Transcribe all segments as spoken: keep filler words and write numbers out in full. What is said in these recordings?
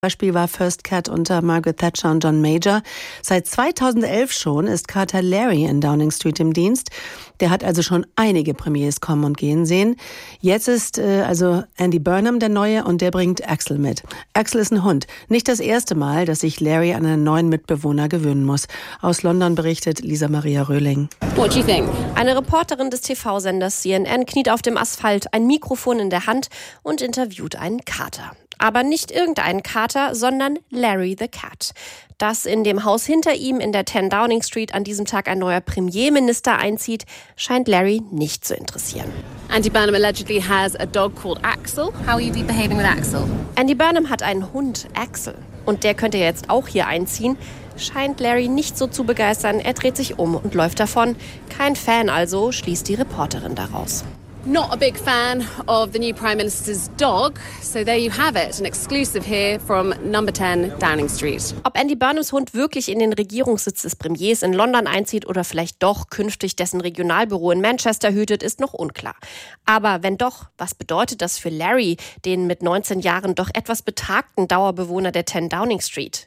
Beispiel war First Cat unter Margaret Thatcher und John Major. Seit zweitausendelf schon ist Carter Larry in Downing Street im Dienst. Der hat also schon einige Premiers kommen und gehen sehen. Jetzt ist äh, also Andy Burnham der Neue und der bringt Axel mit. Axel ist ein Hund. Nicht das erste Mal, dass sich Larry an einen neuen Mitbewohner gewöhnen muss. Aus London berichtet Lisa Maria Röhling. What do you think? Eine Reporterin des T V-Senders C N N kniet auf dem Asphalt, ein Mikrofon in der Hand und interviewt einen Kater. Aber nicht irgendeinen Kater, sondern Larry the Cat. Dass in dem Haus hinter ihm in der zehn Downing Street an diesem Tag ein neuer Premierminister einzieht, scheint Larry nicht zu interessieren. Andy Burnham allegedly has a dog called Axel. How will you be behaving with Axel? Andy Burnham hat einen Hund, Axel. Und der könnte jetzt auch hier einziehen. Scheint Larry nicht so zu begeistern. Er dreht sich um und läuft davon. Kein Fan also, schließt die Reporterin daraus. Not a big fan of the new Prime Minister's dog. So there you have it, an exclusive here from number zehn Downing Street. Ob Andy Burnhams Hund wirklich in den Regierungssitz des Premiers in London einzieht oder vielleicht doch künftig dessen Regionalbüro in Manchester hütet, ist noch unklar. Aber wenn doch, was bedeutet das für Larry, den mit neunzehn Jahren doch etwas betagten Dauerbewohner der zehn Downing Street?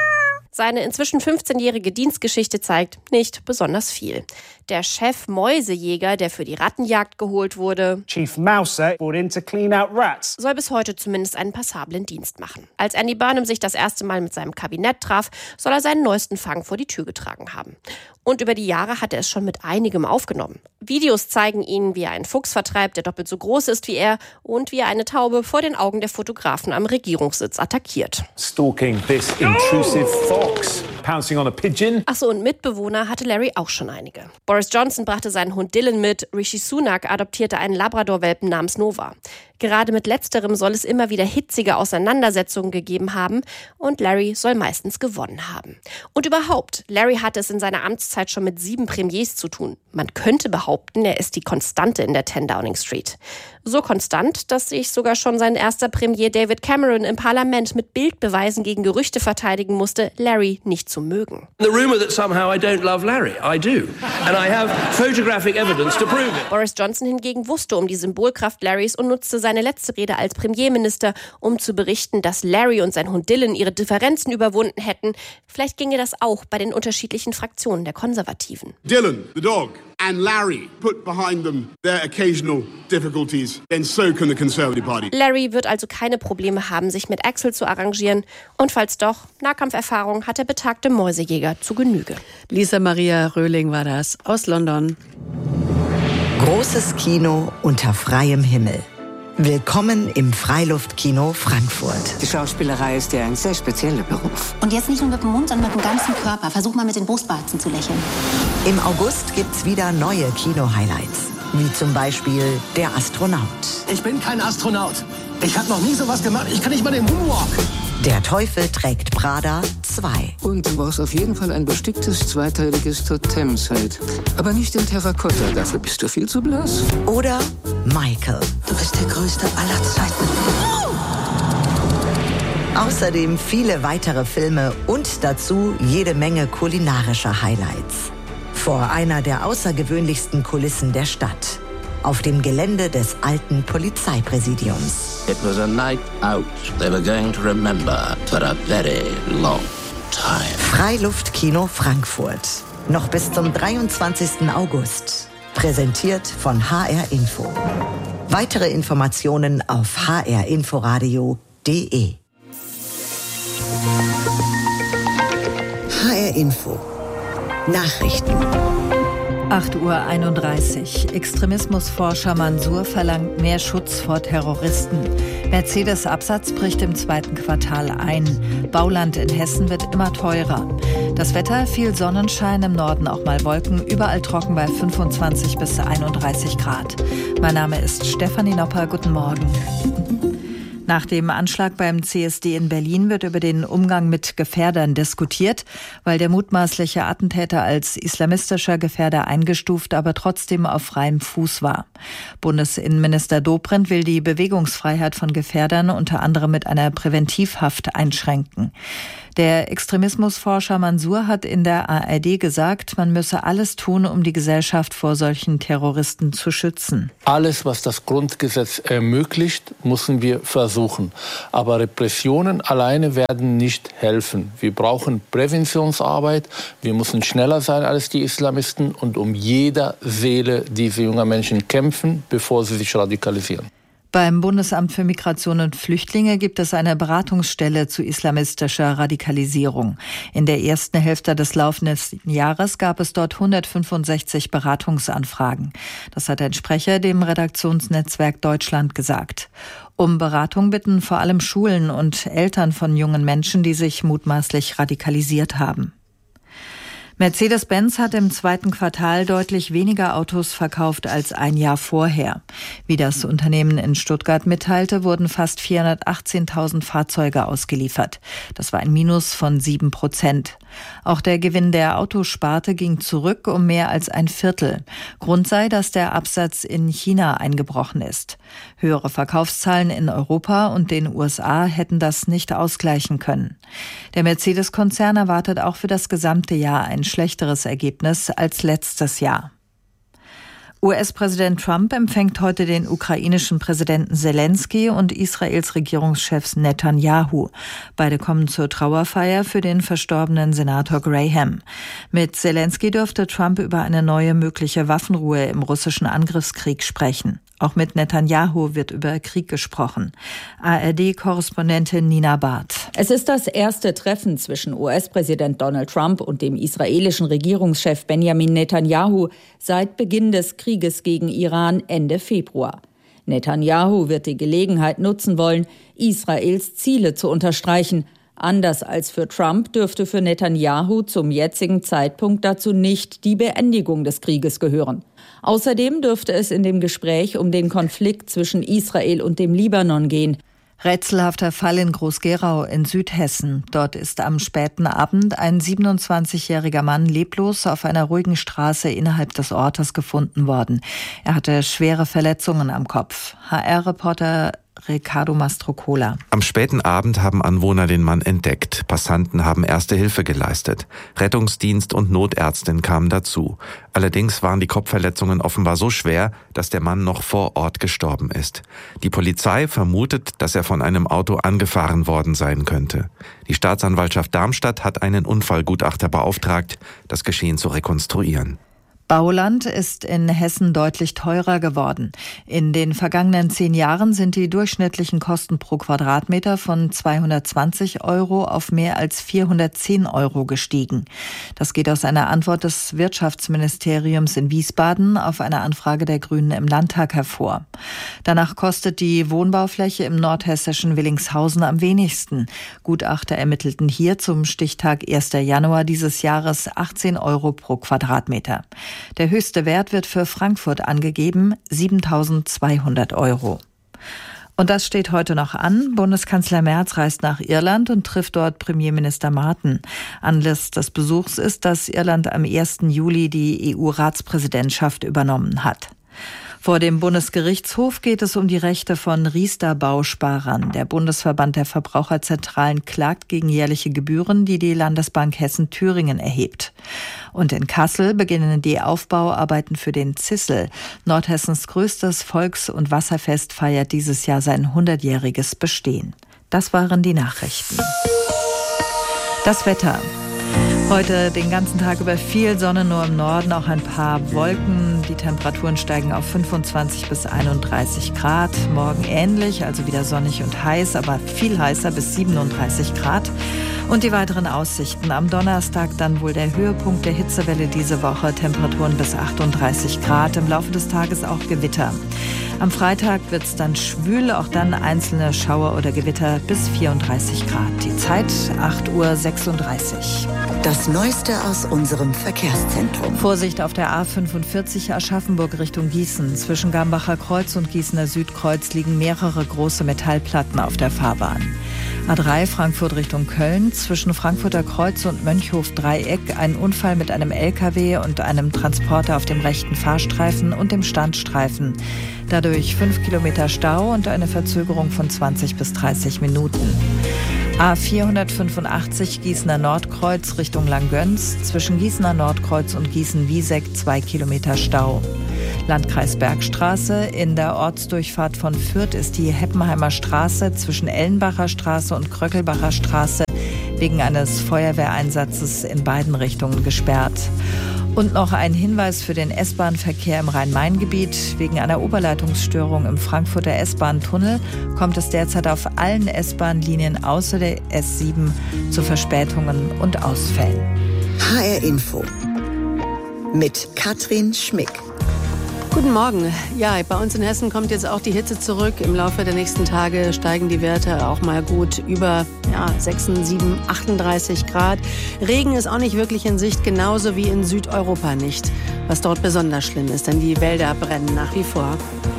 Seine inzwischen fünfzehnjährige Dienstgeschichte zeigt nicht besonders viel. Der Chef Mäusejäger, der für die Rattenjagd geholt wurde, Chief Mouser brought in to clean out rats, soll bis heute zumindest einen passablen Dienst machen. Als Andy Burnham sich das erste Mal mit seinem Kabinett traf, soll er seinen neuesten Fang vor die Tür getragen haben. Und über die Jahre hat er es schon mit einigem aufgenommen. Videos zeigen ihn, wie er einen Fuchs vertreibt, der doppelt so groß ist wie er, und wie er eine Taube vor den Augen der Fotografen am Regierungssitz attackiert. Stalking this intrusive fox, pouncing on a pigeon. Ach so, und Mitbewohner hatte Larry auch schon einige. Boris Johnson brachte seinen Hund Dylan mit, Rishi Sunak adoptierte einen Labrador-Welpen namens Nova. Gerade mit letzterem soll es immer wieder hitzige Auseinandersetzungen gegeben haben und Larry soll meistens gewonnen haben. Und überhaupt, Larry hatte es in seiner Amtszeit schon mit sieben Premiers zu tun. Man könnte behaupten, er ist die Konstante in der zehn Downing Street. So konstant, dass sich sogar schon sein erster Premier David Cameron im Parlament mit Bildbeweisen gegen Gerüchte verteidigen musste, Larry nicht zu mögen. The rumor that somehow I don't love Larry, I do. And I have photographic evidence to prove it. Boris Johnson hingegen wusste um die Symbolkraft Larrys und nutzte seine letzte Rede als Premierminister, um zu berichten, dass Larry und sein Hund Dylan ihre Differenzen überwunden hätten. Vielleicht ginge das auch bei den unterschiedlichen Fraktionen der Konservativen. Dylan, the dog, and Larry put behind them their occasional difficulties, then so can the Conservative Party. Larry wird also keine Probleme haben, sich mit Axel zu arrangieren. Und falls doch, Nahkampferfahrung hat der betagte Mäusejäger zu Genüge. Lisa Maria Röhling war das aus London. Großes Kino unter freiem Himmel. Willkommen im Freiluftkino Frankfurt. Die Schauspielerei ist ja ein sehr spezieller Beruf. Und jetzt nicht nur mit dem Mund, sondern mit dem ganzen Körper. Versuch mal mit den Brustwarzen zu lächeln. Im August gibt's wieder neue Kino-Highlights. Wie zum Beispiel Der Astronaut. Ich bin kein Astronaut. Ich habe noch nie sowas gemacht. Ich kann nicht mal den Moonwalk. Der Teufel trägt Prada zwei. Und du brauchst auf jeden Fall ein besticktes zweiteiliges Totemset. Aber nicht in Terrakotta, dafür bist du viel zu blass. Oder Michael. Du bist der Größte aller Zeiten. Außerdem viele weitere Filme und dazu jede Menge kulinarischer Highlights. Vor einer der außergewöhnlichsten Kulissen der Stadt. Auf dem Gelände des alten Polizeipräsidiums. It was a night out they were going to remember for a very long time. Freiluftkino Frankfurt. Noch bis zum dreiundzwanzigsten August. Präsentiert von H R Info. Weitere Informationen auf h r inforadio punkt d e. H R Info. Nachrichten. acht Uhr einunddreißig. Extremismusforscher Mansour verlangt mehr Schutz vor Terroristen. Mercedes-Absatz bricht im zweiten Quartal ein. Bauland in Hessen wird immer teurer. Das Wetter, viel Sonnenschein, im Norden auch mal Wolken, überall trocken bei fünfundzwanzig bis einunddreißig Grad. Mein Name ist Stefanie Nopper. Guten Morgen. Nach dem Anschlag beim C S D in Berlin wird über den Umgang mit Gefährdern diskutiert, weil der mutmaßliche Attentäter als islamistischer Gefährder eingestuft, aber trotzdem auf freiem Fuß war. Bundesinnenminister Dobrindt will die Bewegungsfreiheit von Gefährdern unter anderem mit einer Präventivhaft einschränken. Der Extremismusforscher Mansour hat in der A R D gesagt, man müsse alles tun, um die Gesellschaft vor solchen Terroristen zu schützen. Alles, was das Grundgesetz ermöglicht, müssen wir versuchen. Aber Repressionen alleine werden nicht helfen. Wir brauchen Präventionsarbeit. Wir müssen schneller sein als die Islamisten und um jeder Seele dieser jungen Menschen kämpfen, bevor sie sich radikalisieren. Beim Bundesamt für Migration und Flüchtlinge gibt es eine Beratungsstelle zu islamistischer Radikalisierung. In der ersten Hälfte des laufenden Jahres gab es dort hundertfünfundsechzig Beratungsanfragen. Das hat ein Sprecher dem Redaktionsnetzwerk Deutschland gesagt. Um Beratung bitten vor allem Schulen und Eltern von jungen Menschen, die sich mutmaßlich radikalisiert haben. Mercedes-Benz hat im zweiten Quartal deutlich weniger Autos verkauft als ein Jahr vorher. Wie das Unternehmen in Stuttgart mitteilte, wurden fast vierhundertachtzehntausend Fahrzeuge ausgeliefert. Das war ein Minus von sieben Prozent. Auch der Gewinn der Autosparte ging zurück um mehr als ein Viertel. Grund sei, dass der Absatz in China eingebrochen ist. Höhere Verkaufszahlen in Europa und den U S A hätten das nicht ausgleichen können. Der Mercedes-Konzern erwartet auch für das gesamte Jahr ein schlechteres Ergebnis als letztes Jahr. U S-Präsident Trump empfängt heute den ukrainischen Präsidenten Zelensky und Israels Regierungschef Netanyahu. Beide kommen zur Trauerfeier für den verstorbenen Senator Graham. Mit Zelensky dürfte Trump über eine neue mögliche Waffenruhe im russischen Angriffskrieg sprechen. Auch mit Netanyahu wird über Krieg gesprochen. A R D-Korrespondentin Nina Barth. Es ist das erste Treffen zwischen U S-Präsident Donald Trump und dem israelischen Regierungschef Benjamin Netanyahu seit Beginn des Krieges gegen Iran Ende Februar. Netanyahu wird die Gelegenheit nutzen wollen, Israels Ziele zu unterstreichen. Anders als für Trump dürfte für Netanyahu zum jetzigen Zeitpunkt dazu nicht die Beendigung des Krieges gehören. Außerdem dürfte es in dem Gespräch um den Konflikt zwischen Israel und dem Libanon gehen. Rätselhafter Fall in Groß-Gerau in Südhessen. Dort ist am späten Abend ein siebenundzwanzigjähriger Mann leblos auf einer ruhigen Straße innerhalb des Ortes gefunden worden. Er hatte schwere Verletzungen am Kopf. H R-Reporter Ricardo Mastrocola. Am späten Abend haben Anwohner den Mann entdeckt. Passanten haben erste Hilfe geleistet. Rettungsdienst und Notärztin kamen dazu. Allerdings waren die Kopfverletzungen offenbar so schwer, dass der Mann noch vor Ort gestorben ist. Die Polizei vermutet, dass er von einem Auto angefahren worden sein könnte. Die Staatsanwaltschaft Darmstadt hat einen Unfallgutachter beauftragt, das Geschehen zu rekonstruieren. Bauland ist in Hessen deutlich teurer geworden. In den vergangenen zehn Jahren sind die durchschnittlichen Kosten pro Quadratmeter von zweihundertzwanzig Euro auf mehr als vierhundertzehn Euro gestiegen. Das geht aus einer Antwort des Wirtschaftsministeriums in Wiesbaden auf eine Anfrage der Grünen im Landtag hervor. Danach kostet die Wohnbaufläche im nordhessischen Willingshausen am wenigsten. Gutachter ermittelten hier zum Stichtag erster Januar dieses Jahres achtzehn Euro pro Quadratmeter. Der höchste Wert wird für Frankfurt angegeben, siebentausendzweihundert Euro. Und das steht heute noch an. Bundeskanzler Merz reist nach Irland und trifft dort Premierminister Marten. Anlass des Besuchs ist, dass Irland am ersten Juli die E U-Ratspräsidentschaft übernommen hat. Vor dem Bundesgerichtshof geht es um die Rechte von Riester-Bausparern. Der Bundesverband der Verbraucherzentralen klagt gegen jährliche Gebühren, die die Landesbank Hessen-Thüringen erhebt. Und in Kassel beginnen die Aufbauarbeiten für den Zissel. Nordhessens größtes Volks- und Wasserfest feiert dieses Jahr sein hundertjähriges Bestehen. Das waren die Nachrichten. Das Wetter. Heute den ganzen Tag über viel Sonne, nur im Norden auch ein paar Wolken. Die Temperaturen steigen auf fünfundzwanzig bis einunddreißig Grad. Morgen ähnlich, also wieder sonnig und heiß, aber viel heißer bis siebenunddreißig Grad. Und die weiteren Aussichten. Am Donnerstag dann wohl der Höhepunkt der Hitzewelle diese Woche. Temperaturen bis achtunddreißig Grad. Im Laufe des Tages auch Gewitter. Am Freitag wird es dann schwül, auch dann einzelne Schauer oder Gewitter bis vierunddreißig Grad. Die Zeit acht Uhr sechsunddreißig. Das Neueste aus unserem Verkehrszentrum. Vorsicht auf der A fünfundvierzig Aschaffenburg Richtung Gießen. Zwischen Gambacher Kreuz und Gießener Südkreuz liegen mehrere große Metallplatten auf der Fahrbahn. A drei Frankfurt Richtung Köln. Zwischen Frankfurter Kreuz und Mönchhof-Dreieck ein Unfall mit einem L K W und einem Transporter auf dem rechten Fahrstreifen und dem Standstreifen. Dadurch fünf Kilometer Stau und eine Verzögerung von zwanzig bis dreißig Minuten. A vierhundertfünfundachtzig Gießener Nordkreuz Richtung Langgöns, zwischen Gießener Nordkreuz und Gießen-Wieseck zwei Kilometer Stau. Landkreis Bergstraße, in der Ortsdurchfahrt von Fürth ist die Heppenheimer Straße zwischen Ellenbacher Straße und Kröckelbacher Straße wegen eines Feuerwehreinsatzes in beiden Richtungen gesperrt. Und noch ein Hinweis für den S-Bahn-Verkehr im Rhein-Main-Gebiet. Wegen einer Oberleitungsstörung im Frankfurter S-Bahn-Tunnel kommt es derzeit auf allen S-Bahn-Linien außer der S sieben zu Verspätungen und Ausfällen. H R Info mit Katrin Schmick. Guten Morgen. Ja, bei uns in Hessen kommt jetzt auch die Hitze zurück. Im Laufe der nächsten Tage steigen die Werte auch mal gut über ja, sechsunddreißig, siebenunddreißig, achtunddreißig Grad. Regen ist auch nicht wirklich in Sicht, genauso wie in Südeuropa nicht. Was dort besonders schlimm ist, denn die Wälder brennen nach wie vor.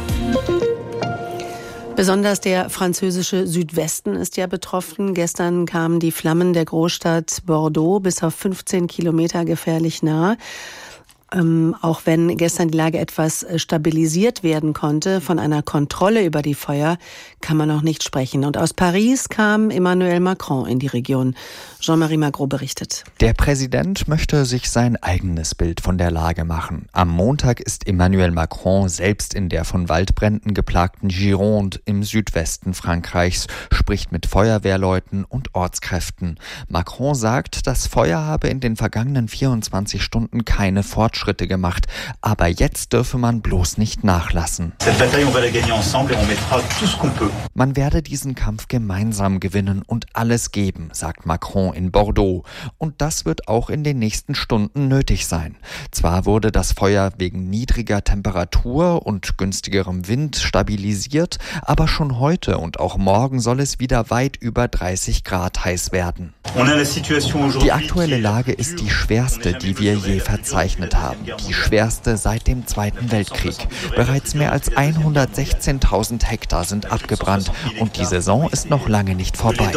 Besonders der französische Südwesten ist ja betroffen. Gestern kamen die Flammen der Großstadt Bordeaux bis auf fünfzehn Kilometer gefährlich nah. Ähm, auch wenn gestern die Lage etwas stabilisiert werden konnte, von einer Kontrolle über die Feuer kann man noch nicht sprechen. Und aus Paris kam Emmanuel Macron in die Region. Jean-Marie Magro berichtet. Der Präsident möchte sich sein eigenes Bild von der Lage machen. Am Montag ist Emmanuel Macron selbst in der von Waldbränden geplagten Gironde im Südwesten Frankreichs, spricht mit Feuerwehrleuten und Ortskräften. Macron sagt, das Feuer habe in den vergangenen vierundzwanzig Stunden keine Fortschritte Schritte gemacht, aber jetzt dürfe man bloß nicht nachlassen. Man werde diesen Kampf gemeinsam gewinnen und alles geben, sagt Macron in Bordeaux. Und das wird auch in den nächsten Stunden nötig sein. Zwar wurde das Feuer wegen niedriger Temperatur und günstigerem Wind stabilisiert, aber schon heute und auch morgen soll es wieder weit über dreißig Grad heiß werden. Die aktuelle Lage ist die schwerste, die wir je verzeichnet haben. Die schwerste seit dem Zweiten Weltkrieg. Bereits mehr als hundertsechzehntausend Hektar sind abgebrannt und die Saison ist noch lange nicht vorbei.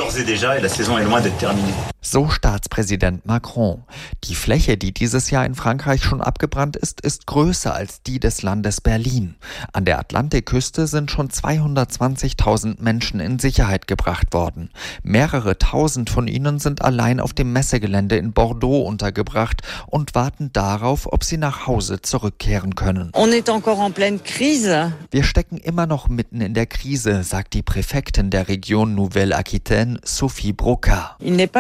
So Staatspräsident Macron. Die Fläche, die dieses Jahr in Frankreich schon abgebrannt ist, ist größer als die des Landes Berlin. An der Atlantikküste sind schon zweihundertzwanzigtausend Menschen in Sicherheit gebracht worden. Mehrere tausend von ihnen sind allein auf dem Messegelände in Bordeaux untergebracht und warten darauf, ob sie nach Hause zurückkehren können. Wir stecken immer noch mitten in der Krise, sagt die Präfektin der Region Nouvelle-Aquitaine, Sophie Broca.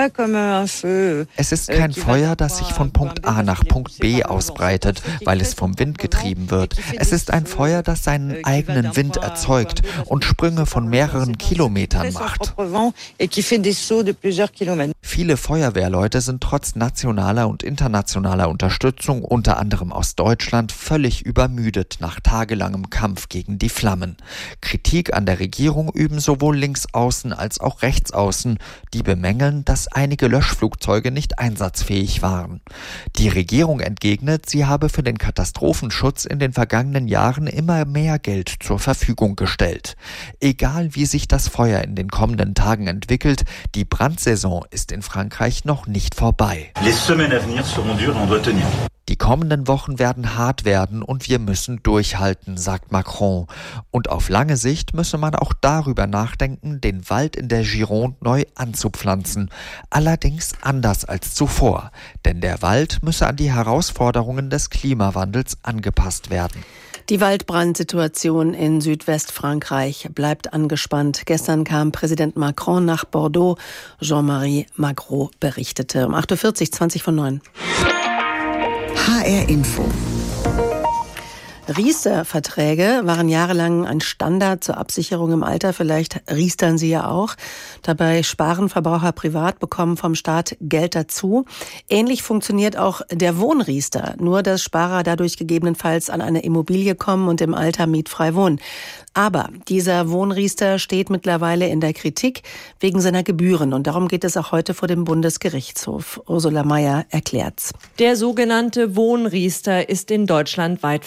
Es ist kein Feuer, das sich von Punkt A nach Punkt B ausbreitet, weil es vom Wind getrieben wird. Es ist ein Feuer, das seinen eigenen Wind erzeugt und Sprünge von mehreren Kilometern macht. Viele Feuerwehrleute sind trotz nationaler und internationaler Unterstützung, unter anderem aus Deutschland, völlig übermüdet nach tagelangem Kampf gegen die Flammen. Kritik an der Regierung üben sowohl Linksaußen als auch Rechtsaußen, die bemängeln, dass einige Löschflugzeuge nicht einsatzfähig waren. Die Regierung entgegnet, sie habe für den Katastrophenschutz in den vergangenen Jahren immer mehr Geld zur Verfügung gestellt. Egal wie sich das Feuer in den kommenden Tagen entwickelt, die Brandsaison ist in Frankreich noch nicht vorbei. Die kommenden Wochen werden hart werden und wir müssen durchhalten, sagt Macron. Und auf lange Sicht müsse man auch darüber nachdenken, den Wald in der Gironde neu anzupflanzen. Allerdings anders als zuvor. Denn der Wald müsse an die Herausforderungen des Klimawandels angepasst werden. Die Waldbrandsituation in Südwestfrankreich bleibt angespannt. Gestern kam Präsident Macron nach Bordeaux. Jean-Marie Magro berichtete. Um acht Uhr vierzig, zwanzig von neun. H R Info. Riester-Verträge waren jahrelang ein Standard zur Absicherung im Alter. Vielleicht riestern sie ja auch. Dabei sparen Verbraucher privat, bekommen vom Staat Geld dazu. Ähnlich funktioniert auch der Wohnriester. Nur, dass Sparer dadurch gegebenenfalls an eine Immobilie kommen und im Alter mietfrei wohnen. Aber dieser Wohnriester steht mittlerweile in der Kritik wegen seiner Gebühren. Und darum geht es auch heute vor dem Bundesgerichtshof. Ursula Mayer erklärt's. Der sogenannte Wohnriester ist in Deutschland weit verbreitet.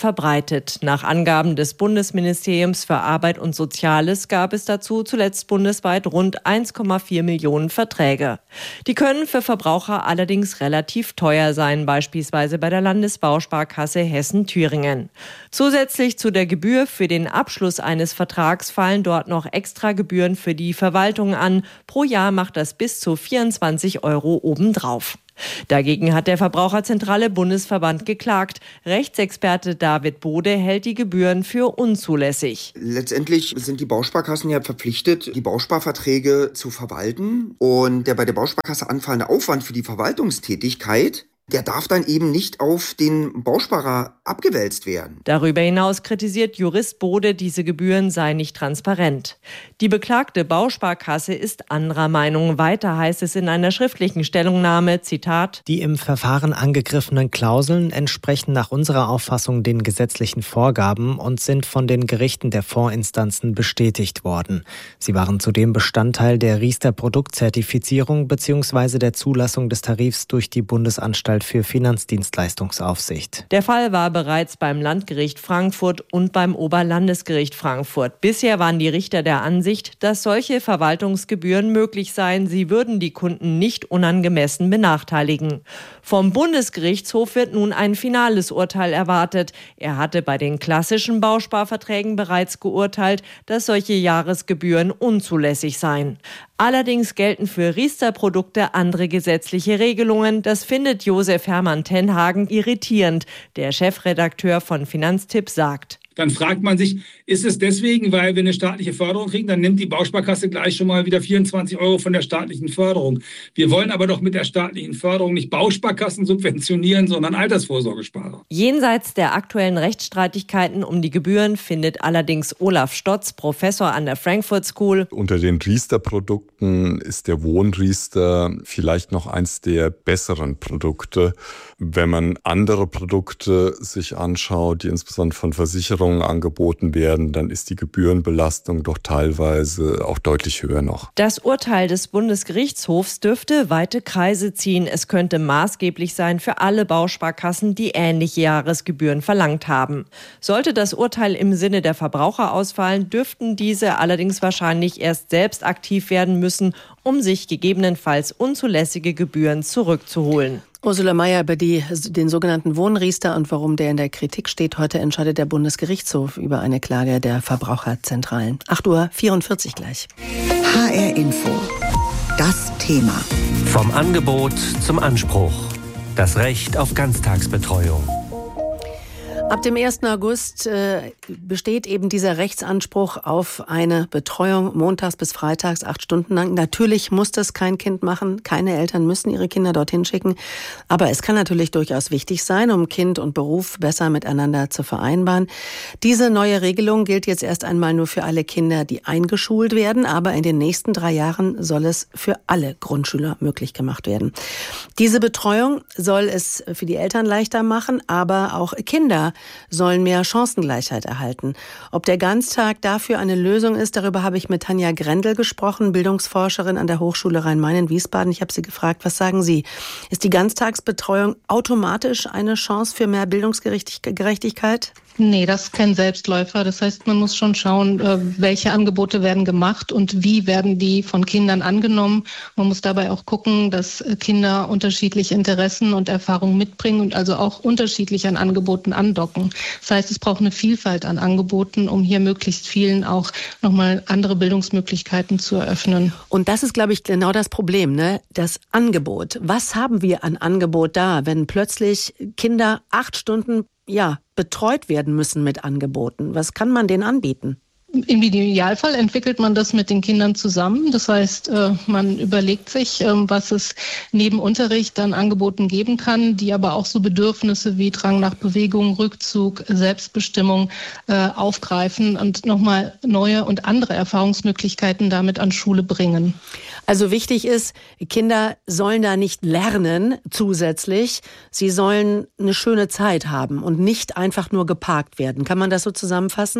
verbreitet. Nach Angaben des Bundesministeriums für Arbeit und Soziales gab es dazu zuletzt bundesweit rund eins Komma vier Millionen Verträge. Die können für Verbraucher allerdings relativ teuer sein, beispielsweise bei der Landesbausparkasse Hessen-Thüringen. Zusätzlich zu der Gebühr für den Abschluss eines Vertrags fallen dort noch extra Gebühren für die Verwaltung an. Pro Jahr macht das bis zu vierundzwanzig Euro obendrauf. Dagegen hat der Verbraucherzentrale Bundesverband geklagt. Rechtsexperte David Bode hält die Gebühren für unzulässig. Letztendlich sind die Bausparkassen ja verpflichtet, die Bausparverträge zu verwalten. Und der bei der Bausparkasse anfallende Aufwand für die Verwaltungstätigkeit, der darf dann eben nicht auf den Bausparer abgewälzt werden. Darüber hinaus kritisiert Jurist Bode, diese Gebühren seien nicht transparent. Die beklagte Bausparkasse ist anderer Meinung. Weiter heißt es in einer schriftlichen Stellungnahme, Zitat: Die im Verfahren angegriffenen Klauseln entsprechen nach unserer Auffassung den gesetzlichen Vorgaben und sind von den Gerichten der Vorinstanzen bestätigt worden. Sie waren zudem Bestandteil der Riester-Produktzertifizierung bzw. der Zulassung des Tarifs durch die Bundesanstalt für Finanzdienstleistungsaufsicht. Der Fall war bereits beim Landgericht Frankfurt und beim Oberlandesgericht Frankfurt. Bisher waren die Richter der Ansicht, dass solche Verwaltungsgebühren möglich seien. Sie würden die Kunden nicht unangemessen benachteiligen. Vom Bundesgerichtshof wird nun ein finales Urteil erwartet. Er hatte bei den klassischen Bausparverträgen bereits geurteilt, dass solche Jahresgebühren unzulässig seien. Allerdings gelten für Riester-Produkte andere gesetzliche Regelungen. Das findet Josef Hermann Tenhagen irritierend. Der Chefredakteur von Finanztipp sagt: Dann fragt man sich, ist es deswegen, weil wir eine staatliche Förderung kriegen, dann nimmt die Bausparkasse gleich schon mal wieder vierundzwanzig Euro von der staatlichen Förderung. Wir wollen aber doch mit der staatlichen Förderung nicht Bausparkassen subventionieren, sondern Altersvorsorgesparer. Jenseits der aktuellen Rechtsstreitigkeiten um die Gebühren findet allerdings Olaf Stotz, Professor an der Frankfurt School: Unter den Riester-Produkten ist der Wohnriester vielleicht noch eins der besseren Produkte. Wenn man andere Produkte sich anschaut, die insbesondere von Versicherungen angeboten werden, dann ist die Gebührenbelastung doch teilweise auch deutlich höher noch. Das Urteil des Bundesgerichtshofs dürfte weite Kreise ziehen. Es könnte maßgeblich sein für alle Bausparkassen, die ähnliche Jahresgebühren verlangt haben. Sollte das Urteil im Sinne der Verbraucher ausfallen, dürften diese allerdings wahrscheinlich erst selbst aktiv werden müssen, um sich gegebenenfalls unzulässige Gebühren zurückzuholen. Ursula Mayer über die, den sogenannten Wohnriester und warum der in der Kritik steht. Heute entscheidet der Bundesgerichtshof über eine Klage der Verbraucherzentralen. acht Uhr vierundvierzig gleich. H R Info. Das Thema. Vom Angebot zum Anspruch. Das Recht auf Ganztagsbetreuung. Ab dem ersten August äh, besteht eben dieser Rechtsanspruch auf eine Betreuung montags bis freitags, acht Stunden lang. Natürlich muss das kein Kind machen. Keine Eltern müssen ihre Kinder dorthin schicken. Aber es kann natürlich durchaus wichtig sein, um Kind und Beruf besser miteinander zu vereinbaren. Diese neue Regelung gilt jetzt erst einmal nur für alle Kinder, die eingeschult werden. Aber in den nächsten drei Jahren soll es für alle Grundschüler möglich gemacht werden. Diese Betreuung soll es für die Eltern leichter machen, aber auch Kinder sollen mehr Chancengleichheit erhalten. Ob der Ganztag dafür eine Lösung ist, darüber habe ich mit Tanja Grendel gesprochen, Bildungsforscherin an der Hochschule Rhein-Main in Wiesbaden. Ich habe sie gefragt, was sagen Sie? Ist die Ganztagsbetreuung automatisch eine Chance für mehr Bildungsgerechtigkeit? Nee, das ist kein Selbstläufer. Das heißt, man muss schon schauen, welche Angebote werden gemacht und wie werden die von Kindern angenommen. Man muss dabei auch gucken, dass Kinder unterschiedliche Interessen und Erfahrungen mitbringen und also auch unterschiedlich an Angeboten andocken. Das heißt, es braucht eine Vielfalt an Angeboten, um hier möglichst vielen auch nochmal andere Bildungsmöglichkeiten zu eröffnen. Und das ist, glaube ich, genau das Problem, ne? Das Angebot. Was haben wir an Angebot da, wenn plötzlich Kinder acht Stunden ja, betreut werden müssen mit Angeboten? Was kann man denen anbieten? Im Idealfall entwickelt man das mit den Kindern zusammen. Das heißt, man überlegt sich, was es neben Unterricht an Angeboten geben kann, die aber auch so Bedürfnisse wie Drang nach Bewegung, Rückzug, Selbstbestimmung aufgreifen und nochmal neue und andere Erfahrungsmöglichkeiten damit an Schule bringen. Also wichtig ist, Kinder sollen da nicht lernen zusätzlich. Sie sollen eine schöne Zeit haben und nicht einfach nur geparkt werden. Kann man das so zusammenfassen?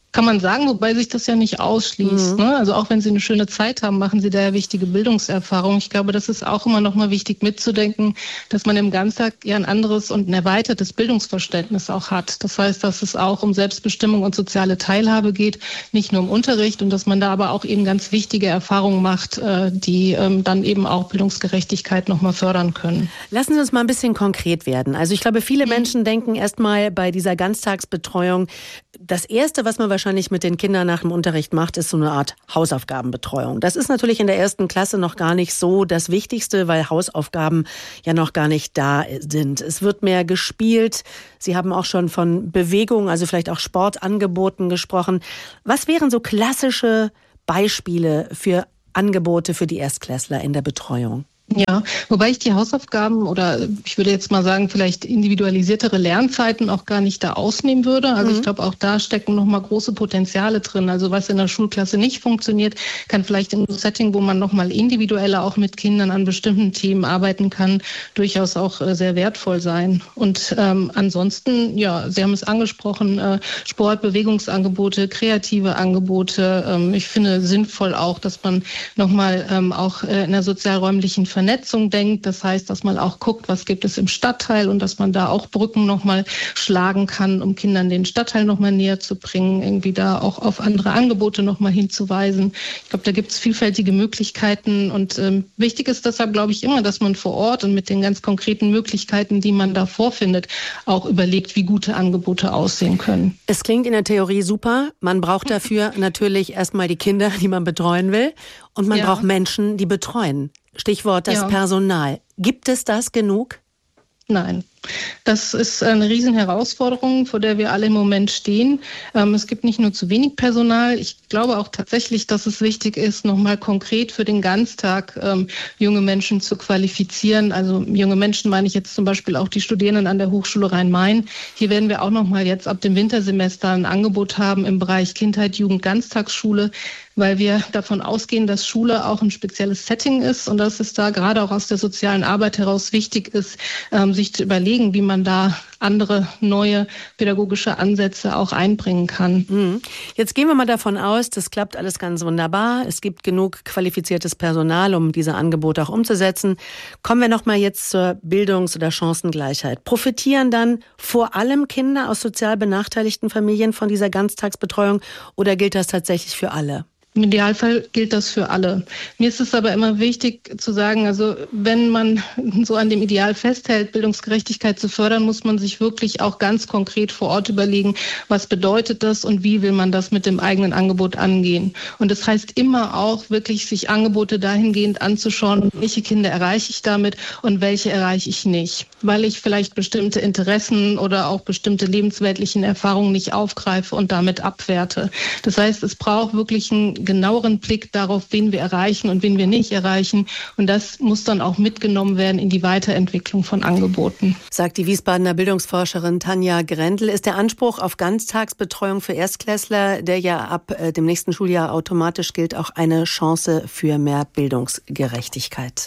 kann man sagen, wobei sich das ja nicht ausschließt. Mhm. Ne? Also auch wenn Sie eine schöne Zeit haben, machen Sie da ja wichtige Bildungserfahrungen. Ich glaube, das ist auch immer noch mal wichtig mitzudenken, dass man im Ganztag ja ein anderes und ein erweitertes Bildungsverständnis auch hat. Das heißt, dass es auch um Selbstbestimmung und soziale Teilhabe geht, nicht nur um Unterricht, und dass man da aber auch eben ganz wichtige Erfahrungen macht, die dann eben auch Bildungsgerechtigkeit noch mal fördern können. Lassen Sie uns mal ein bisschen konkret werden. Also ich glaube, viele Menschen denken erst mal bei dieser Ganztagsbetreuung, das Erste, was man wahrscheinlich mit den Kindern nach dem Unterricht macht, ist so eine Art Hausaufgabenbetreuung. Das ist natürlich in der ersten Klasse noch gar nicht so das Wichtigste, weil Hausaufgaben ja noch gar nicht da sind. Es wird mehr gespielt. Sie haben auch schon von Bewegung, also vielleicht auch Sportangeboten gesprochen. Was wären so klassische Beispiele für Angebote für die Erstklässler in der Betreuung? Ja, wobei ich die Hausaufgaben oder ich würde jetzt mal sagen, vielleicht individualisiertere Lernzeiten auch gar nicht da ausnehmen würde. Also mhm. ich glaube, auch da stecken nochmal große Potenziale drin. Also was in der Schulklasse nicht funktioniert, kann vielleicht in einem Setting, wo man nochmal individueller auch mit Kindern an bestimmten Themen arbeiten kann, durchaus auch äh, sehr wertvoll sein. Und ähm, ansonsten, ja, Sie haben es angesprochen, äh, Sport, Bewegungsangebote, kreative Angebote. Ähm, ich finde sinnvoll auch, dass man nochmal ähm, auch äh, in der sozialräumlichen Vernetzung denkt. Das heißt, dass man auch guckt, was gibt es im Stadtteil und dass man da auch Brücken nochmal schlagen kann, um Kindern den Stadtteil nochmal näher zu bringen, irgendwie da auch auf andere Angebote nochmal hinzuweisen. Ich glaube, da gibt es vielfältige Möglichkeiten und ähm, wichtig ist deshalb, glaube ich, immer, dass man vor Ort und mit den ganz konkreten Möglichkeiten, die man da vorfindet, auch überlegt, wie gute Angebote aussehen können. Es klingt in der Theorie super. Man braucht dafür natürlich erstmal die Kinder, die man betreuen will, und man ja. braucht Menschen, die betreuen. Stichwort das ja. Personal. Gibt es das genug? Nein. Das ist eine riesen Herausforderung, vor der wir alle im Moment stehen. Es gibt nicht nur zu wenig Personal. Ich glaube auch tatsächlich, dass es wichtig ist, nochmal konkret für den Ganztag junge Menschen zu qualifizieren. Also junge Menschen meine ich jetzt zum Beispiel auch die Studierenden an der Hochschule Rhein-Main. Hier werden wir auch nochmal jetzt ab dem Wintersemester ein Angebot haben im Bereich Kindheit, Jugend, Ganztagsschule, weil wir davon ausgehen, dass Schule auch ein spezielles Setting ist und dass es da gerade auch aus der sozialen Arbeit heraus wichtig ist, sich zu überlegen, wie man da andere neue pädagogische Ansätze auch einbringen kann. Jetzt gehen wir mal davon aus, das klappt alles ganz wunderbar. Es gibt genug qualifiziertes Personal, um diese Angebote auch umzusetzen. Kommen wir noch mal jetzt zur Bildungs- oder Chancengleichheit. Profitieren dann vor allem Kinder aus sozial benachteiligten Familien von dieser Ganztagsbetreuung oder gilt das tatsächlich für alle? Im Idealfall gilt das für alle. Mir ist es aber immer wichtig zu sagen, also wenn man so an dem Ideal festhält, Bildungsgerechtigkeit zu fördern, muss man sich wirklich auch ganz konkret vor Ort überlegen, was bedeutet das und wie will man das mit dem eigenen Angebot angehen. Und das heißt immer auch wirklich, sich Angebote dahingehend anzuschauen, welche Kinder erreiche ich damit und welche erreiche ich nicht. Weil ich vielleicht bestimmte Interessen oder auch bestimmte lebensweltlichen Erfahrungen nicht aufgreife und damit abwerte. Das heißt, es braucht wirklich einen genaueren Blick darauf, wen wir erreichen und wen wir nicht erreichen. Und das muss dann auch mitgenommen werden in die Weiterentwicklung von Angeboten. Sagt die Wiesbadener Bildungsforscherin Tanja Grendel. Ist der Anspruch auf Ganztagsbetreuung für Erstklässler, der ja ab äh, dem nächsten Schuljahr automatisch gilt, auch eine Chance für mehr Bildungsgerechtigkeit?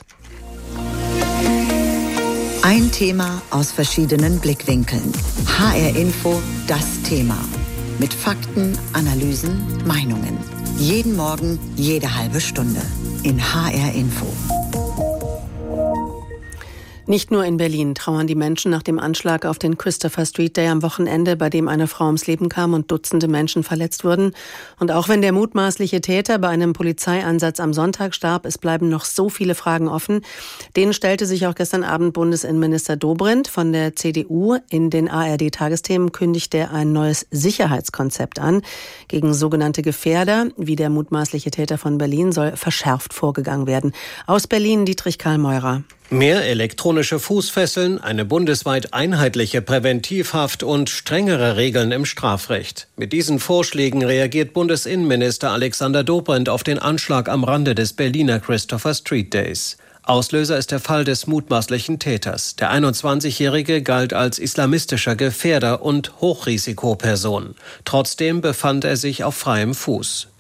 Ein Thema aus verschiedenen Blickwinkeln. H R Info, das Thema. Mit Fakten, Analysen, Meinungen. Jeden Morgen, jede halbe Stunde. In H R Info. Nicht nur in Berlin trauern die Menschen nach dem Anschlag auf den Christopher Street Day am Wochenende, bei dem eine Frau ums Leben kam und Dutzende Menschen verletzt wurden. Und auch wenn der mutmaßliche Täter bei einem Polizeieinsatz am Sonntag starb, es bleiben noch so viele Fragen offen. Denen stellte sich auch gestern Abend Bundesinnenminister Dobrindt von der C D U. In den A R D-Tagesthemen kündigte er ein neues Sicherheitskonzept an. Gegen sogenannte Gefährder, wie der mutmaßliche Täter von Berlin, soll verschärft vorgegangen werden. Aus Berlin Dietrich Karl Meurer. Mehr elektronische Fußfesseln, eine bundesweit einheitliche Präventivhaft und strengere Regeln im Strafrecht. Mit diesen Vorschlägen reagiert Bundesinnenminister Alexander Dobrindt auf den Anschlag am Rande des Berliner Christopher Street Days. Auslöser ist der Fall des mutmaßlichen Täters. Der einundzwanzigjährige galt als islamistischer Gefährder und Hochrisikoperson. Trotzdem befand er sich auf freiem Fuß.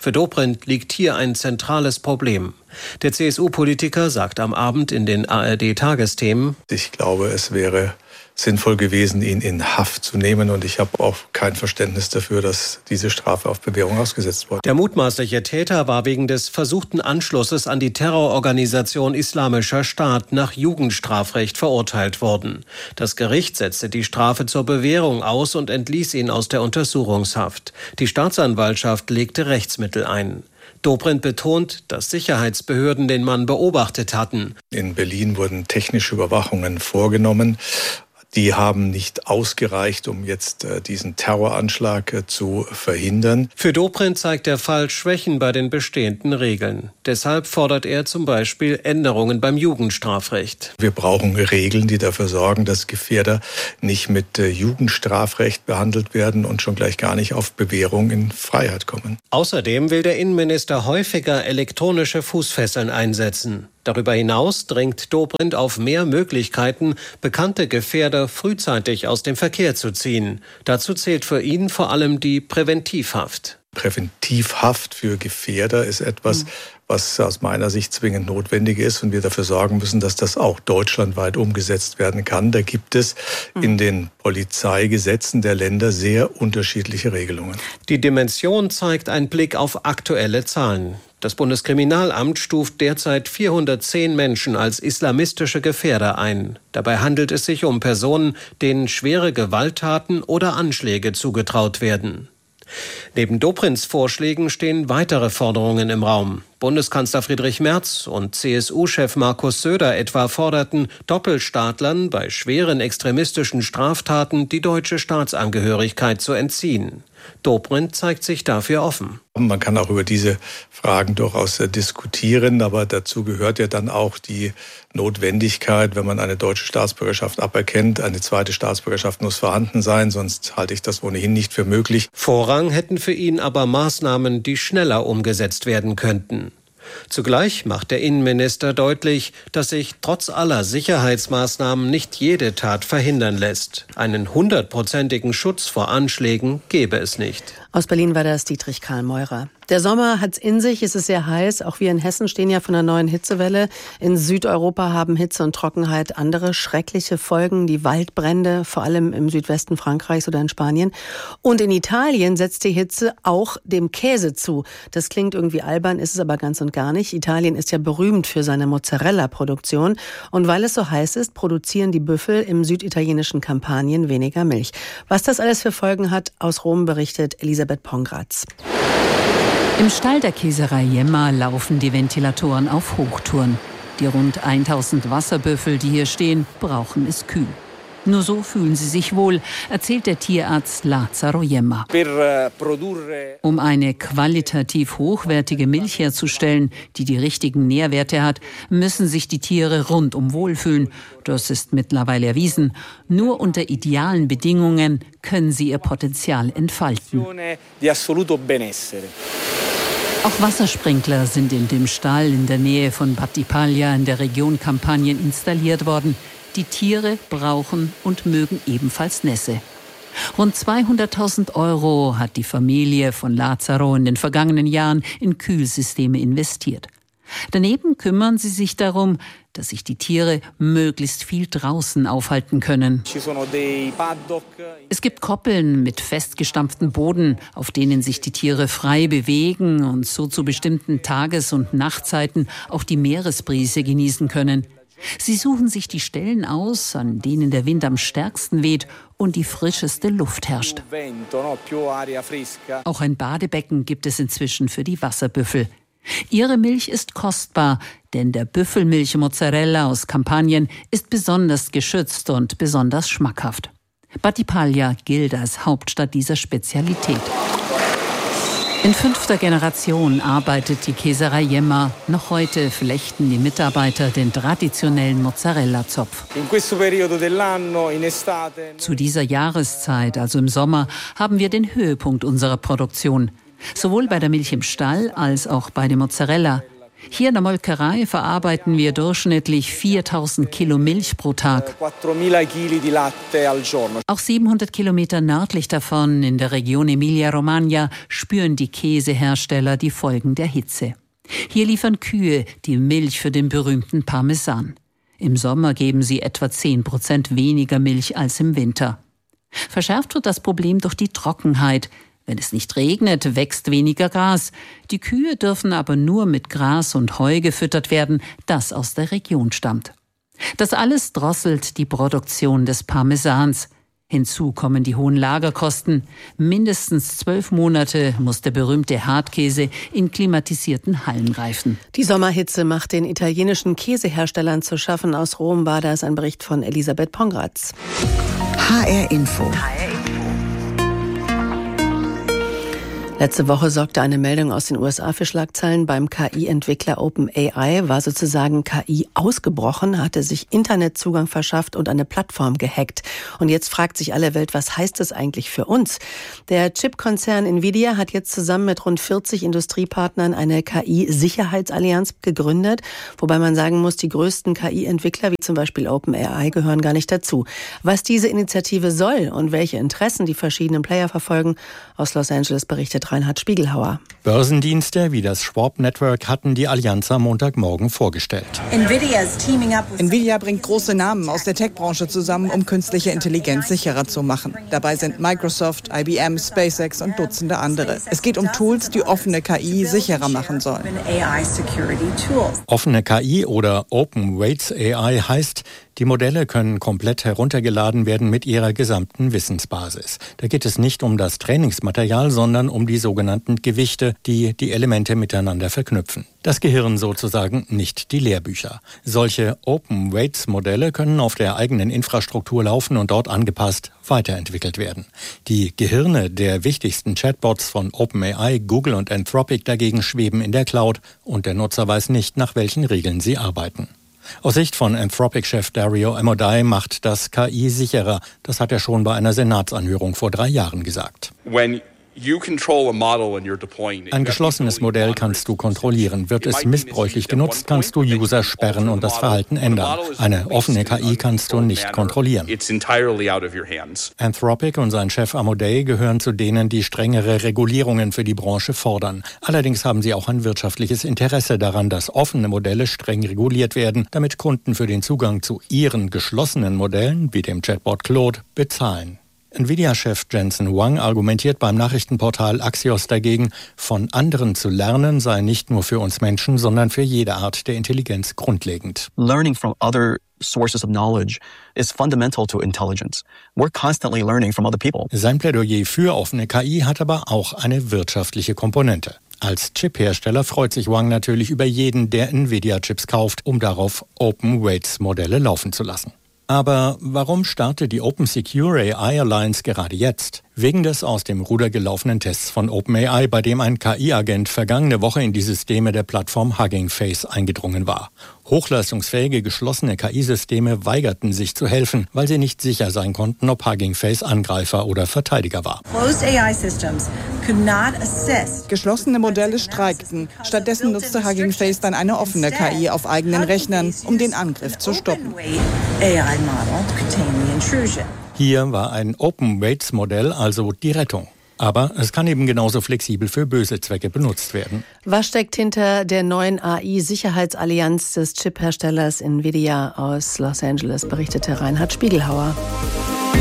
Für Dobrindt liegt hier ein zentrales Problem. Der C S U-Politiker sagt am Abend in den A R D-Tagesthemen: Ich glaube, es wäre sinnvoll gewesen, ihn in Haft zu nehmen. Und ich habe auch kein Verständnis dafür, dass diese Strafe auf Bewährung ausgesetzt wurde. Der mutmaßliche Täter war wegen des versuchten Anschlusses an die Terrororganisation Islamischer Staat nach Jugendstrafrecht verurteilt worden. Das Gericht setzte die Strafe zur Bewährung aus und entließ ihn aus der Untersuchungshaft. Die Staatsanwaltschaft legte Rechtsmittel ein. Dobrindt betont, dass Sicherheitsbehörden den Mann beobachtet hatten. In Berlin wurden technische Überwachungen vorgenommen. Die haben nicht ausgereicht, um jetzt äh, diesen Terroranschlag äh, zu verhindern. Für Dobrindt zeigt der Fall Schwächen bei den bestehenden Regeln. Deshalb fordert er zum Beispiel Änderungen beim Jugendstrafrecht. Wir brauchen Regeln, die dafür sorgen, dass Gefährder nicht mit äh, Jugendstrafrecht behandelt werden und schon gleich gar nicht auf Bewährung in Freiheit kommen. Außerdem will der Innenminister häufiger elektronische Fußfesseln einsetzen. Darüber hinaus drängt Dobrindt auf mehr Möglichkeiten, bekannte Gefährder frühzeitig aus dem Verkehr zu ziehen. Dazu zählt für ihn vor allem die Präventivhaft. Präventivhaft für Gefährder ist etwas, was aus meiner Sicht zwingend notwendig ist und wir dafür sorgen müssen, dass das auch deutschlandweit umgesetzt werden kann. Da gibt es in den Polizeigesetzen der Länder sehr unterschiedliche Regelungen. Die Dimension zeigt ein Blick auf aktuelle Zahlen. Das Bundeskriminalamt stuft derzeit vierhundertzehn Menschen als islamistische Gefährder ein. Dabei handelt es sich um Personen, denen schwere Gewalttaten oder Anschläge zugetraut werden. Neben Dobrindts Vorschlägen stehen weitere Forderungen im Raum. Bundeskanzler Friedrich Merz und C S U-Chef Markus Söder etwa forderten, Doppelstaatlern bei schweren extremistischen Straftaten die deutsche Staatsangehörigkeit zu entziehen. Dobrindt zeigt sich dafür offen. Man kann auch über diese Fragen durchaus diskutieren, aber dazu gehört ja dann auch die Notwendigkeit, wenn man eine deutsche Staatsbürgerschaft aberkennt. Eine zweite Staatsbürgerschaft muss vorhanden sein, sonst halte ich das ohnehin nicht für möglich. Vorrang hätten für ihn aber Maßnahmen, die schneller umgesetzt werden könnten. Zugleich macht der Innenminister deutlich, dass sich trotz aller Sicherheitsmaßnahmen nicht jede Tat verhindern lässt. Einen hundertprozentigen Schutz vor Anschlägen gäbe es nicht. Aus Berlin war das Dietrich Karl-Meurer. Der Sommer hat's in sich, es ist sehr heiß. Auch wir in Hessen stehen ja von einer neuen Hitzewelle. In Südeuropa haben Hitze und Trockenheit andere schreckliche Folgen. Die Waldbrände, vor allem im Südwesten Frankreichs oder in Spanien. Und in Italien setzt die Hitze auch dem Käse zu. Das klingt irgendwie albern, ist es aber ganz und gar nicht. Italien ist ja berühmt für seine Mozzarella-Produktion. Und weil es so heiß ist, produzieren die Büffel im süditalienischen Kampanien weniger Milch. Was das alles für Folgen hat, aus Rom berichtet Elisabeth Pongratz. Im Stall der Käserei Jemma laufen die Ventilatoren auf Hochtouren. Die rund tausend Wasserbüffel, die hier stehen, brauchen es kühl. Nur so fühlen sie sich wohl, erzählt der Tierarzt Lazzaro Jemma. Um eine qualitativ hochwertige Milch herzustellen, die die richtigen Nährwerte hat, müssen sich die Tiere rundum wohlfühlen. Das ist mittlerweile erwiesen. Nur unter idealen Bedingungen können sie ihr Potenzial entfalten. Auch Wassersprinkler sind in dem Stall in der Nähe von Battipaglia in der Region Kampanien installiert worden. Die Tiere brauchen und mögen ebenfalls Nässe. Rund zweihunderttausend Euro hat die Familie von Lazzaro in den vergangenen Jahren in Kühlsysteme investiert. Daneben kümmern sie sich darum, dass sich die Tiere möglichst viel draußen aufhalten können. Es gibt Koppeln mit festgestampftem Boden, auf denen sich die Tiere frei bewegen und so zu bestimmten Tages- und Nachtzeiten auch die Meeresbrise genießen können. Sie suchen sich die Stellen aus, an denen der Wind am stärksten weht und die frischeste Luft herrscht. Auch ein Badebecken gibt es inzwischen für die Wasserbüffel. Ihre Milch ist kostbar, denn der Büffelmilch-Mozzarella aus Kampanien ist besonders geschützt und besonders schmackhaft. Battipaglia gilt als Hauptstadt dieser Spezialität. In fünfter Generation arbeitet die Käserei Jemma. Noch heute flechten die Mitarbeiter den traditionellen Mozzarella-Zopf. Zu dieser Jahreszeit, also im Sommer, haben wir den Höhepunkt unserer Produktion. Sowohl bei der Milch im Stall als auch bei der Mozzarella. Hier in der Molkerei verarbeiten wir durchschnittlich viertausend Kilo Milch pro Tag. Auch siebenhundert Kilometer nördlich davon, in der Region Emilia-Romagna, spüren die Käsehersteller die Folgen der Hitze. Hier liefern Kühe die Milch für den berühmten Parmesan. Im Sommer geben sie etwa zehn Prozent weniger Milch als im Winter. Verschärft wird das Problem durch die Trockenheit. Wenn es nicht regnet, wächst weniger Gras. Die Kühe dürfen aber nur mit Gras und Heu gefüttert werden, das aus der Region stammt. Das alles drosselt die Produktion des Parmesans. Hinzu kommen die hohen Lagerkosten. Mindestens zwölf Monate muss der berühmte Hartkäse in klimatisierten Hallen reifen. Die Sommerhitze macht den italienischen Käseherstellern zu schaffen. Aus Rom war das ein Bericht von Elisabeth Pongratz. H R Info. Letzte Woche sorgte eine Meldung aus den U S A für Schlagzeilen. Beim K I-Entwickler OpenAI war sozusagen K I ausgebrochen, hatte sich Internetzugang verschafft und eine Plattform gehackt. Und jetzt fragt sich alle Welt, was heißt das eigentlich für uns? Der Chipkonzern Nvidia hat jetzt zusammen mit rund vierzig Industriepartnern eine K I-Sicherheitsallianz gegründet, wobei man sagen muss, die größten K I-Entwickler wie zum Beispiel OpenAI gehören gar nicht dazu. Was diese Initiative soll und welche Interessen die verschiedenen Player verfolgen, aus Los Angeles berichtet Reinhard Spiegelhauer. Börsendienste wie das Schwab Network hatten die Allianz am Montagmorgen vorgestellt. Nvidia bringt große Namen aus der Tech-Branche zusammen, um künstliche Intelligenz sicherer zu machen. Dabei sind Microsoft, I B M, SpaceX und Dutzende andere. Es geht um Tools, die offene K I sicherer machen sollen. Offene K I oder Open Weights A I heißt, die Modelle können komplett heruntergeladen werden mit ihrer gesamten Wissensbasis. Da geht es nicht um das Trainingsmaterial, sondern um die sogenannten Gewichte, die die Elemente miteinander verknüpfen. Das Gehirn sozusagen, nicht die Lehrbücher. Solche Open-Weights-Modelle können auf der eigenen Infrastruktur laufen und dort angepasst weiterentwickelt werden. Die Gehirne der wichtigsten Chatbots von OpenAI, Google und Anthropic dagegen schweben in der Cloud und der Nutzer weiß nicht, nach welchen Regeln sie arbeiten. Aus Sicht von Anthropic-Chef Dario Amodei macht das K I sicherer. Das hat er schon bei einer Senatsanhörung vor drei Jahren gesagt. When Ein geschlossenes Modell kannst du kontrollieren. Wird es missbräuchlich genutzt, kannst du User sperren und das Verhalten ändern. Eine offene K I kannst du nicht kontrollieren. Anthropic und sein Chef Amodei gehören zu denen, die strengere Regulierungen für die Branche fordern. Allerdings haben sie auch ein wirtschaftliches Interesse daran, dass offene Modelle streng reguliert werden, damit Kunden für den Zugang zu ihren geschlossenen Modellen, wie dem Chatbot Claude, bezahlen. Nvidia-Chef Jensen Huang argumentiert beim Nachrichtenportal Axios dagegen, von anderen zu lernen sei nicht nur für uns Menschen, sondern für jede Art der Intelligenz grundlegend. Learning from other sources of knowledge is fundamental to intelligence. We're constantly learning from other people. Sein Plädoyer für offene K I hat aber auch eine wirtschaftliche Komponente. Als Chip-Hersteller freut sich Huang natürlich über jeden, der Nvidia-Chips kauft, um darauf Open-Weights-Modelle laufen zu lassen. Aber warum startet die Open Secure A I Alliance gerade jetzt? Wegen des aus dem Ruder gelaufenen Tests von OpenAI, bei dem ein K I-Agent vergangene Woche in die Systeme der Plattform Hugging Face eingedrungen war. Hochleistungsfähige, geschlossene K I-Systeme weigerten sich zu helfen, weil sie nicht sicher sein konnten, ob Hugging Face Angreifer oder Verteidiger war. Geschlossene Modelle streikten. Stattdessen nutzte Hugging Face dann eine offene K I auf eigenen Rechnern, um den Angriff zu stoppen. Hier war ein Open-Weights-Modell also die Rettung. Aber es kann eben genauso flexibel für böse Zwecke benutzt werden. Was steckt hinter der neuen A I-Sicherheitsallianz des Chip-Herstellers Nvidia aus Los Angeles, berichtete Reinhard Spiegelhauer.